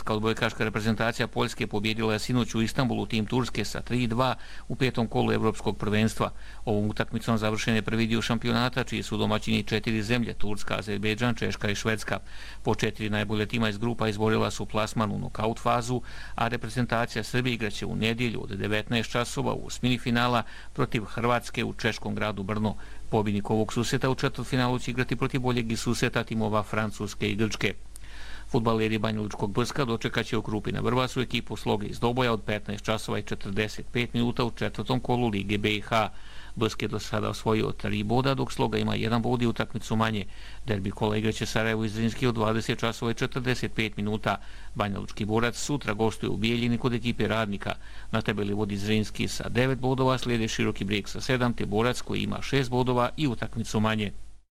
Ženska odbojkaška reprezentacija Poljske pobjedila je sinoć u Istanbulu tim Turske sa 3:2 u 5. kolu Evropskog prvenstva. Ovom utakmicom završen je prvi dio šampionata, čiji su domaćini 4 zemlje, Turska, Azerbejdžan, Češka i Švedska. Po 4 najbolje tima iz grupa izborila su plasman u nokaut fazu, a reprezentacija Srbije igraće u nedjelju od 19 časova u osmini finala protiv Hrvatske u češkom gradu Brno. Pobjednik ovog susreta u četvrtfinalu će igrati protiv boljeg iz susreta timova Francuske i Grčke. Fudbaleri Banjalučkog Brska dočekaće u Krupina Vrbasu ekipu Sloge iz Doboja od 15 časova i 45 minuta u 4. kolu Lige BiH. Brsk je do sada osvojio 3 boda, dok Sloga ima 1 bod i utakmicu manje. Derbi kola igraće Sarajevo i Zrinski od 20 časova i 45 minuta. Banjalučki Borac sutra gostuje u Bijeljini kod ekipe Radnika. Na tabeli vodi Zrinski sa 9 bodova, slijede Široki Brijeg sa 7, te Borac koji ima 6 bodova i utakmicu manje.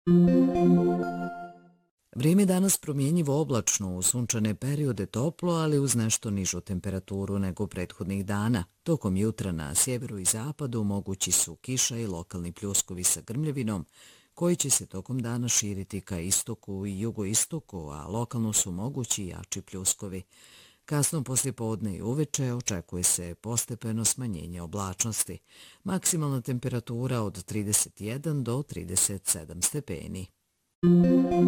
Vrijeme danas promjenjivo oblačno, u sunčane periode toplo, ali uz nešto nižu temperaturu nego prethodnih dana. Tokom jutra na sjeveru i zapadu mogući su kiša i lokalni pljuskovi sa grmljavinom, koji će se tokom dana širiti ka istoku i jugoistoku, a lokalno su mogući jači pljuskovi. Kasno poslijepodne i uveče očekuje se postepeno smanjenje oblačnosti. Maksimalna temperatura od 31 do 37 stepeni.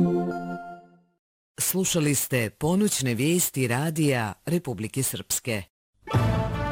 Slušali ste ponoćne vijesti radija Republike Srpske.